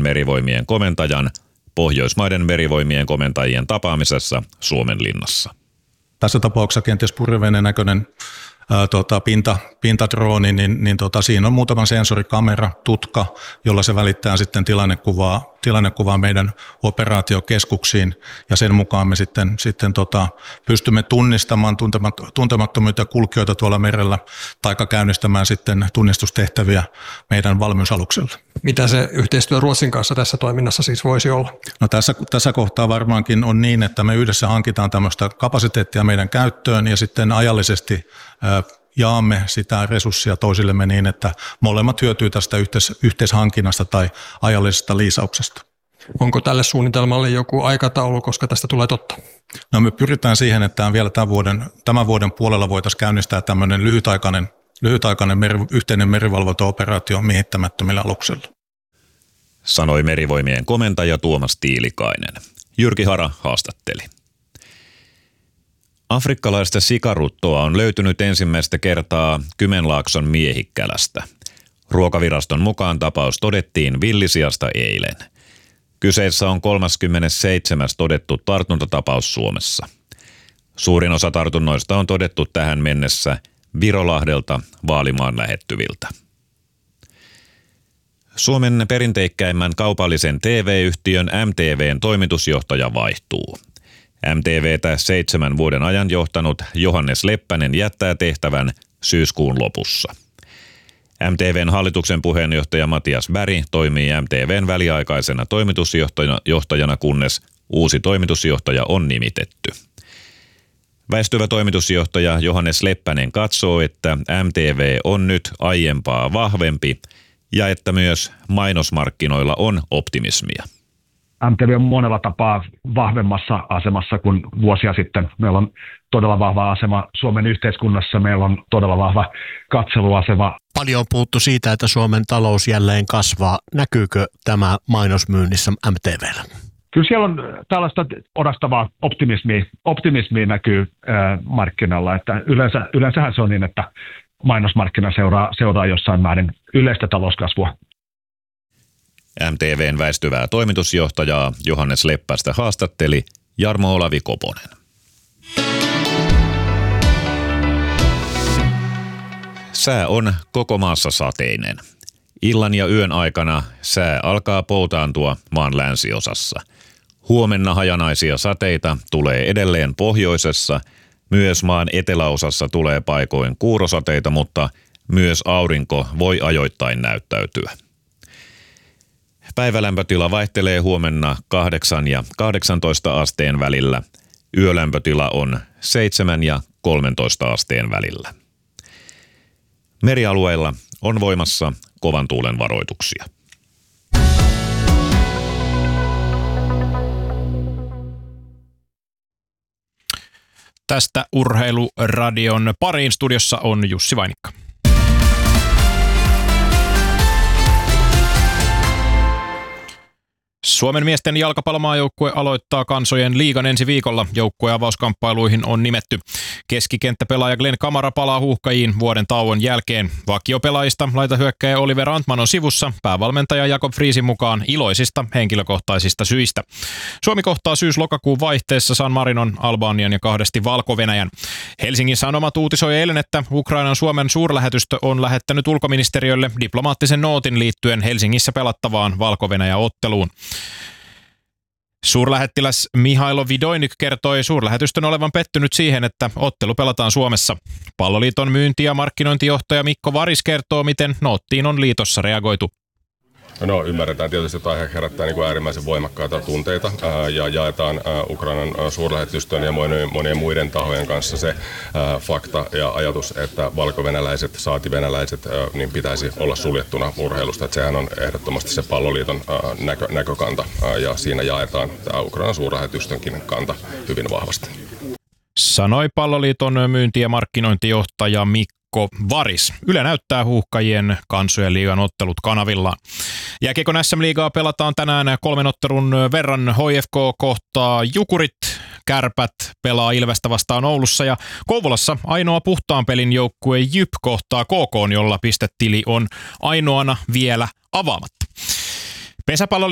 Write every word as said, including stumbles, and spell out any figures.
merivoimien komentajan Pohjoismaiden merivoimien komentajien tapaamisessa Suomenlinnassa. Tässä tapauksessa kenties purjeveneen näköinen ää, tota, pinta, pintadrooni, niin, niin tota, siinä on muutama sensorikamera, tutka, jolla se välittää sitten tilannekuvaa, tilannekuvaa meidän operaatiokeskuksiin, ja sen mukaan me sitten, sitten tota, pystymme tunnistamaan tuntemat, tuntemattomia kulkijoita tuolla merellä, tai käynnistämään sitten tunnistustehtäviä meidän valmiusaluksella. Mitä se yhteistyö Ruotsin kanssa tässä toiminnassa siis voisi olla? No tässä, tässä kohtaa varmaankin on niin, että me yhdessä hankitaan tämmöistä kapasiteettia meidän käyttöön ja sitten ajallisesti ää, jaamme sitä resurssia toisillemme niin, että molemmat hyötyy tästä yhteis- yhteishankinnasta tai ajallisesta liisauksesta. Onko tälle suunnitelmalle joku aikataulu, koska tästä tulee totta? No me pyritään siihen, että vielä tämän vuoden, tämän vuoden puolella voitaisiin käynnistää tämmöinen lyhytaikainen lyhytaikainen meri, yhteinen merivalvontaoperaatio miehittämättömillä aluksilla. Sanoi merivoimien komentaja Tuomas Tiilikainen. Jyrki Hara haastatteli. Afrikkalaista sikaruttoa on löytynyt ensimmäistä kertaa Kymenlaakson Miehikkälästä. Ruokaviraston mukaan tapaus todettiin villisiasta eilen. Kyseessä on kolmaskymmenesseitsemäs todettu tartuntatapaus Suomessa. Suurin osa tartunnoista on todettu tähän mennessä Virolahdelta Vaalimaan lähettyviltä. Suomen perinteikkäimmän kaupallisen T V-yhtiön M T V:n toimitusjohtaja vaihtuu. M T V:tä seitsemän vuoden ajan johtanut Johannes Leppänen jättää tehtävän syyskuun lopussa. M T V:n hallituksen puheenjohtaja Matias Berg toimii M T V:n väliaikaisena toimitusjohtajana, kunnes uusi toimitusjohtaja on nimitetty. Väistyvä toimitusjohtaja Johannes Leppänen katsoo, että M T V on nyt aiempaa vahvempi ja että myös mainosmarkkinoilla on optimismia. M T V on monella tapaa vahvemmassa asemassa kuin vuosia sitten. Meillä on todella vahva asema Suomen yhteiskunnassa, meillä on todella vahva katseluasema. Paljon on puhuttu siitä, että Suomen talous jälleen kasvaa. Näkyykö tämä mainosmyynnissä M T V:llä? Kyllä siellä on tällaista orastavaa optimismia, optimismia näkyy äh, markkinoilla. Että yleensä, yleensähän se on niin, että mainosmarkkina seuraa, seuraa jossain määrin yleistä talouskasvua. M T V:n väistyvää toimitusjohtajaa Johannes Leppästä haastatteli Jarmo Olavi Koponen. Sää on koko maassa sateinen. Illan ja yön aikana sää alkaa poutaantua maan länsiosassa. Huomenna hajanaisia sateita tulee edelleen pohjoisessa. Myös maan eteläosassa tulee paikoin kuurosateita, mutta myös aurinko voi ajoittain näyttäytyä. Päivälämpötila vaihtelee huomenna kahdeksan ja kahdeksantoista asteen välillä. Yölämpötila on seitsemän ja kolmentoista asteen välillä. Merialueilla on voimassa kovan tuulen varoituksia. Tästä Urheiluradion pariin studiossa on Jussi Vainikka. Suomen miesten jalkapallomaajoukkue aloittaa kansojen liigan ensi viikolla. Joukkueen avauskamppailuihin on nimetty. Keskikenttäpelaaja Glenn Kamara palaa Huuhkajiin vuoden tauon jälkeen. Vakiopelaajista laitahyökkäjä Oliver Antman on sivussa, päävalmentaja Jakob Friesin mukaan iloisista henkilökohtaisista syistä. Suomi kohtaa syys-lokakuun vaihteessa San Marinon, Albanian ja kahdesti Valko-Venäjän. Helsingin Sanomat uutisoi eilen, että Ukrainan Suomen suurlähetystö on lähettänyt ulkoministeriölle diplomaattisen nootin liittyen Helsingissä pelattavaan Valko-Venäjä-otteluun. Suurlähettiläs Mihailo Vidoinyk kertoi suurlähetystön olevan pettynyt siihen, että ottelu pelataan Suomessa. Palloliiton myynti- ja markkinointijohtaja Mikko Varis kertoo, miten noottiin on liitossa reagoitu. No ymmärretään tietysti, että aihe herättää niin kuin äärimmäisen voimakkaita tunteita ää, ja jaetaan ää, Ukrainan ää, suurlähetystön ja monien, monien muiden tahojen kanssa se ää, fakta ja ajatus, että valkovenäläiset, saati venäläiset, ää, niin pitäisi olla suljettuna urheilusta. Että sehän on ehdottomasti se palloliiton ää, näkö, näkökanta ää, ja siinä jaetaan tämä Ukrainan suurlähetystönkin kanta hyvin vahvasti. Sanoi Palloliiton myynti- ja markkinointijohtaja Mikko Varis. Yle näyttää Huuhkajien kansojen liigan ottelut kanavillaan. Jääkiekon S M-liigaa pelataan tänään kolmen ottelun verran. H I F K kohtaa Jukurit, Kärpät pelaa Ilvestä vastaan Oulussa ja Kouvolassa ainoa puhtaan pelin joukkue Jyp kohtaa K K:n, jolla pistetili on ainoana vielä avaamatta. Pesäpalloliiton